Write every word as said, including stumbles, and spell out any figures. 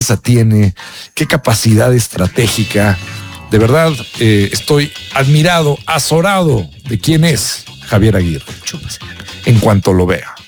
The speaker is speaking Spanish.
tiene, qué capacidad estratégica. De verdad, eh, estoy admirado, azorado de quién es Javier Aguirre, en cuanto lo vea.